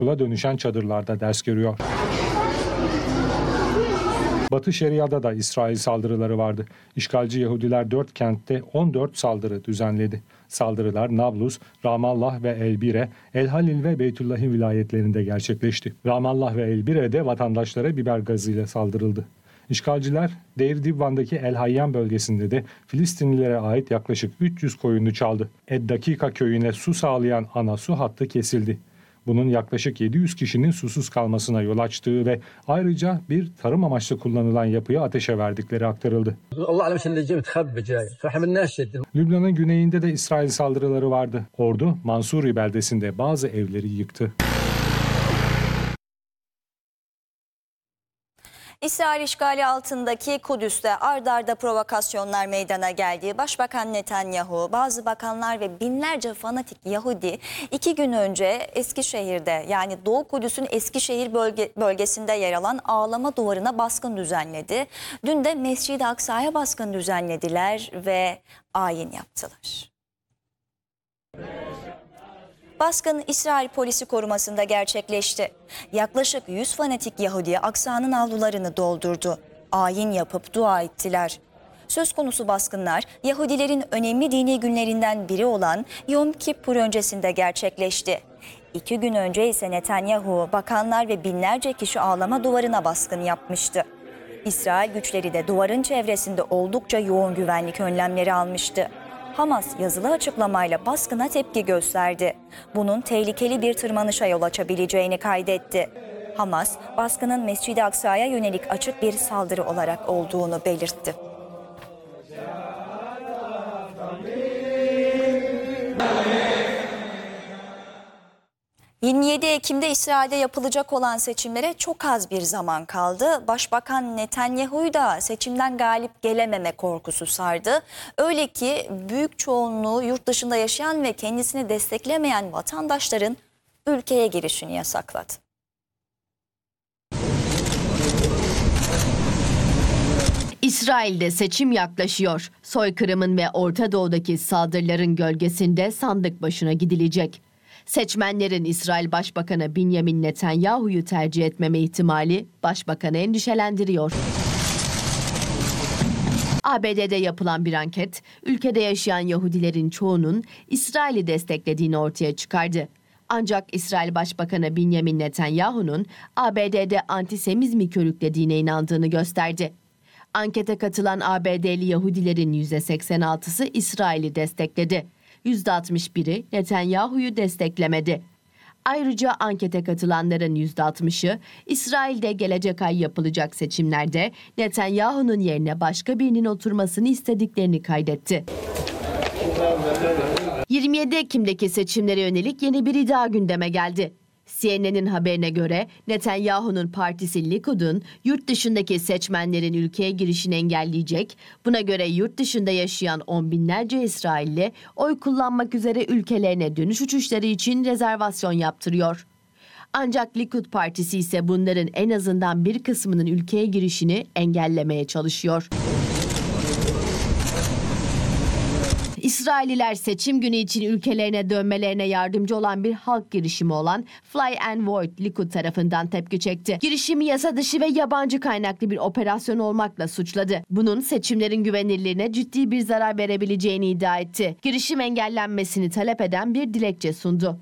okula dönüşen çadırlarda ders görüyor. Batı Şeria'da da İsrail saldırıları vardı. İşgalci Yahudiler 4 kentte 14 saldırı düzenledi. Saldırılar Nablus, Ramallah ve Elbire, El Halil ve Beytüllahim vilayetlerinde gerçekleşti. Ramallah ve Elbire'de vatandaşlara biber gazıyla saldırıldı. İşgalciler Deir Divvan'daki El Hayyan bölgesinde de Filistinlilere ait yaklaşık 300 koyunu çaldı. Ed-Dakika köyüne su sağlayan ana su hattı kesildi. Bunun yaklaşık 700 kişinin susuz kalmasına yol açtığı ve ayrıca bir tarım amaçlı kullanılan yapıya ateşe verdikleri aktarıldı. Lübnan'ın güneyinde de İsrail saldırıları vardı. Ordu Mansuri beldesinde bazı evleri yıktı. İsrail işgali altındaki Kudüs'te ard arda provokasyonlar meydana geldi. Başbakan Netanyahu, bazı bakanlar ve binlerce fanatik Yahudi 2 gün önce Eskişehir'de, yani Doğu Kudüs'ün Eskişehir bölgesinde yer alan Ağlama Duvarı'na baskın düzenledi. Dün de Mescid-i Aksa'ya baskın düzenlediler ve ayin yaptılar. Baskın İsrail polisi korumasında gerçekleşti. Yaklaşık 100 fanatik Yahudi Aksa'nın avlularını doldurdu. Ayin yapıp dua ettiler. Söz konusu baskınlar Yahudilerin önemli dini günlerinden biri olan Yom Kippur öncesinde gerçekleşti. 2 gün önce ise Netanyahu, bakanlar ve binlerce kişi Ağlama Duvarı'na baskın yapmıştı. İsrail güçleri de duvarın çevresinde oldukça yoğun güvenlik önlemleri almıştı. Hamas yazılı açıklamayla baskına tepki gösterdi. Bunun tehlikeli bir tırmanışa yol açabileceğini kaydetti. Hamas, baskının Mescid-i Aksa'ya yönelik açık bir saldırı olarak olduğunu belirtti. 27 Ekim'de İsrail'de yapılacak olan seçimlere çok az bir zaman kaldı. Başbakan Netanyahu'yu da seçimden galip gelememe korkusu sardı. Öyle ki büyük çoğunluğu yurt dışında yaşayan ve kendisini desteklemeyen vatandaşların ülkeye girişini yasakladı. İsrail'de seçim yaklaşıyor. Soykırımın ve Orta Doğu'daki saldırıların gölgesinde sandık başına gidilecek. Seçmenlerin İsrail Başbakanı Benjamin Netanyahu'yu tercih etmeme ihtimali başbakanı endişelendiriyor. ABD'de yapılan bir anket, ülkede yaşayan Yahudilerin çoğunun İsrail'i desteklediğini ortaya çıkardı. Ancak İsrail Başbakanı Benjamin Netanyahu'nun ABD'de antisemizmi körüklediğine inandığını gösterdi. Ankete katılan ABD'li Yahudilerin %86'sı İsrail'i destekledi. %61'i Netanyahu'yu desteklemedi. Ayrıca ankete katılanların %60'ı İsrail'de gelecek ay yapılacak seçimlerde Netanyahu'nun yerine başka birinin oturmasını istediklerini kaydetti. 27 Ekim'deki seçimlere yönelik yeni bir iddia gündeme geldi. CNN'in haberine göre Netanyahu'nun partisi Likud'un yurt dışındaki seçmenlerin ülkeye girişini engelleyecek, buna göre yurt dışında yaşayan on binlerce İsrailli oy kullanmak üzere ülkelerine dönüş uçuşları için rezervasyon yaptırıyor. Ancak Likud partisi ise bunların en azından bir kısmının ülkeye girişini engellemeye çalışıyor. İsrailliler seçim günü için ülkelerine dönmelerine yardımcı olan bir halk girişimi olan Fly and Void Likud tarafından tepki çekti. Girişimi yasa dışı ve yabancı kaynaklı bir operasyon olmakla suçladı. Bunun seçimlerin güvenilirliğine ciddi bir zarar verebileceğini iddia etti. Girişim engellenmesini talep eden bir dilekçe sundu.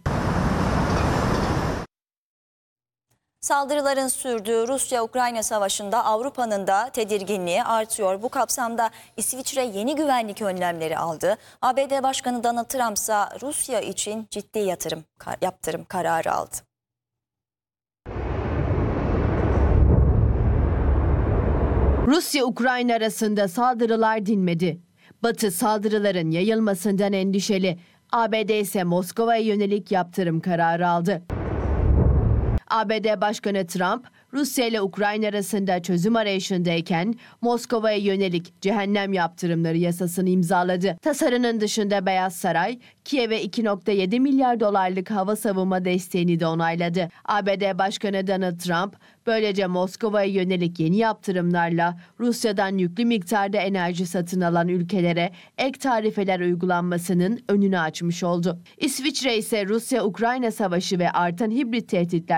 Saldırıların sürdüğü Rusya-Ukrayna savaşında Avrupa'nın da tedirginliği artıyor. Bu kapsamda İsviçre yeni güvenlik önlemleri aldı. ABD Başkanı Donald Trump ise Rusya için ciddi yaptırım kararı aldı. Rusya-Ukrayna arasında saldırılar dinmedi. Batı saldırıların yayılmasından endişeli. ABD ise Moskova'ya yönelik yaptırım kararı aldı. ABD Başkanı Trump, Rusya ile Ukrayna arasında çözüm arayışındayken Moskova'ya yönelik cehennem yaptırımları yasasını imzaladı. Tasarının dışında Beyaz Saray, Kiev'e 2,7 milyar dolarlık hava savunma desteğini de onayladı. ABD Başkanı Donald Trump, böylece Moskova'ya yönelik yeni yaptırımlarla Rusya'dan yüklü miktarda enerji satın alan ülkelere ek tarifeler uygulanmasının önünü açmış oldu. İsviçre ise Rusya-Ukrayna savaşı ve artan hibrit tehditler